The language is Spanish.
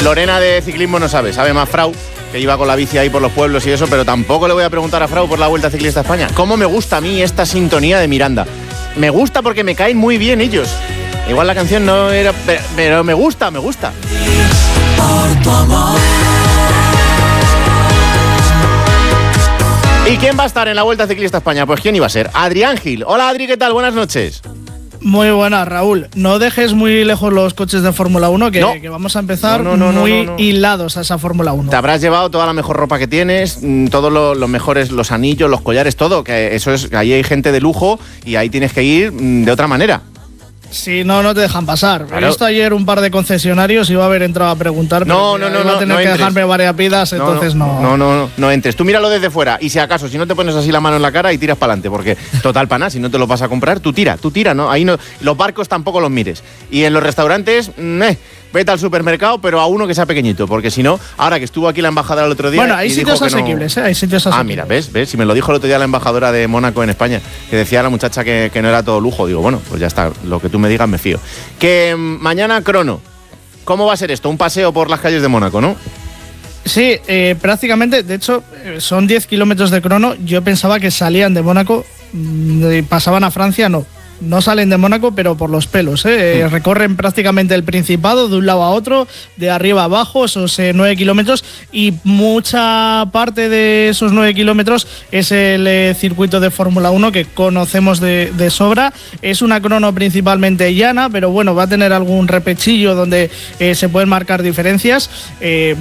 Lorena de ciclismo no sabe más Frau, que iba con la bici ahí por los pueblos y eso, pero tampoco le voy a preguntar a Frau por la Vuelta Ciclista a España. ¿Cómo me gusta a mí esta sintonía de Miranda? Me gusta porque me caen muy bien ellos. Igual la canción no era... Pero me gusta. Por tu amor. ¿Y quién va a estar en la Vuelta Ciclista a España? Pues ¿quién iba a ser? Adrián Gil. Hola Adri, ¿qué tal? Buenas noches. Muy buenas, Raúl. No dejes muy lejos los coches de Fórmula 1, que vamos a empezar muy hilados a esa Fórmula 1. Te habrás llevado toda la mejor ropa que tienes, todos los mejores, los anillos, los collares, todo, que eso es, ahí hay gente de lujo y ahí tienes que ir de otra manera. Sí, no te dejan pasar. Claro. He visto ayer un par de concesionarios y iba a haber entrado a preguntar, pero iba a tener que dejarme varias pidas, entonces no entres. Tú míralo desde fuera y si acaso, si no te pones así la mano en la cara y tiras para adelante, porque total para nada, si no te lo vas a comprar, tú tira, ¿no? Ahí no, los barcos tampoco los mires. Y en los restaurantes, vete al supermercado, pero a uno que sea pequeñito, porque si no, ahora que estuvo aquí la embajadora el otro día... Bueno, hay sitios asequibles, hay sitios asequibles. Mira, ¿ves? Si me lo dijo el otro día la embajadora de Mónaco en España, que decía a la muchacha que no era todo lujo. Digo, bueno, pues ya está, lo que tú me digas me fío. Que mañana crono. ¿Cómo va a ser esto? Un paseo por las calles de Mónaco, ¿no? Sí, prácticamente, de hecho, son 10 kilómetros de crono. Yo pensaba que salían de Mónaco, pasaban a Francia, no salen de Mónaco, pero por los pelos, recorren prácticamente el Principado de un lado a otro, de arriba a abajo, esos 9 kilómetros, y mucha parte de esos 9 kilómetros es el circuito de Fórmula 1 que conocemos de sobra. Es una crono principalmente llana, pero bueno, va a tener algún repechillo donde se pueden marcar diferencias.